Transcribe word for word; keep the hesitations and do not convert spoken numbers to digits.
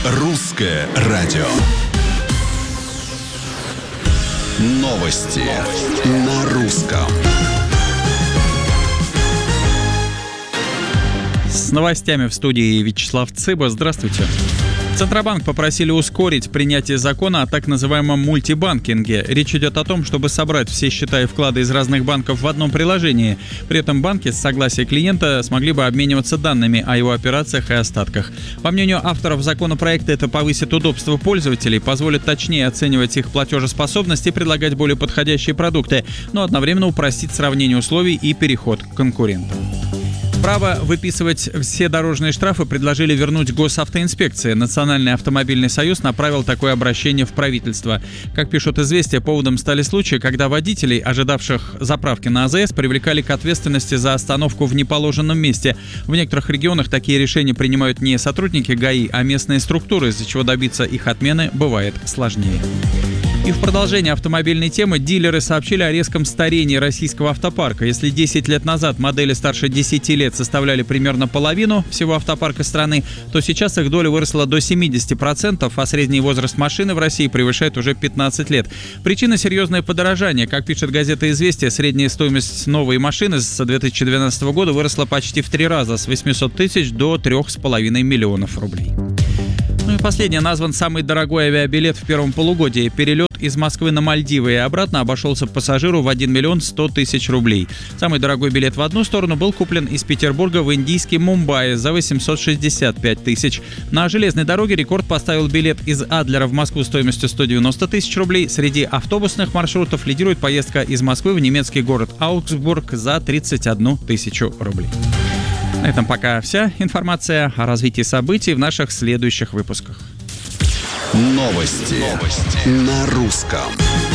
Русское радио. Новости на русском. С новостями в студии Вячеслав Цыба. Здравствуйте. Центробанк попросили ускорить принятие закона о так называемом мультибанкинге. Речь идет о том, чтобы собрать все счета и вклады из разных банков в одном приложении. При этом банки с согласия клиента смогли бы обмениваться данными о его операциях и остатках. По мнению авторов законопроекта, это повысит удобство пользователей, позволит точнее оценивать их платежеспособность и предлагать более подходящие продукты, но одновременно упростить сравнение условий и переход к конкурентам. Право выписывать все дорожные штрафы предложили вернуть госавтоинспекции. Национальный автомобильный союз направил такое обращение в правительство. Как пишут «Известия», поводом стали случаи, когда водителей, ожидавших заправки на АЗС, привлекали к ответственности за остановку в неположенном месте. В некоторых регионах такие решения принимают не сотрудники ГАИ, а местные структуры, из-за чего добиться их отмены бывает сложнее. И в продолжение автомобильной темы дилеры сообщили о резком старении российского автопарка. Если десять лет назад модели старше десяти лет составляли примерно половину всего автопарка страны, то сейчас их доля выросла до семидесяти процентов, а средний возраст машины в России превышает уже пятнадцать лет. Причина — серьезное подорожание. Как пишет газета «Известия», средняя стоимость новой машины с две тысячи двенадцатого года выросла почти в три раза, с восьмисот тысяч до трёх с половиной миллионов рублей. Ну и последнее. Назван самый дорогой авиабилет в первом полугодии. Перелет из Москвы на Мальдивы и обратно обошелся пассажиру в один миллион сто тысяч рублей. Самый дорогой билет в одну сторону был куплен из Петербурга в индийский Мумбаи за восемьсот шестьдесят пять тысяч. На железной дороге рекорд поставил билет из Адлера в Москву стоимостью сто девяносто тысяч рублей. Среди автобусных маршрутов лидирует поездка из Москвы в немецкий город Аугсбург за тридцать одну тысячу рублей. На этом пока вся информация о развитии событий в наших следующих выпусках. Новости, Новости. на русском.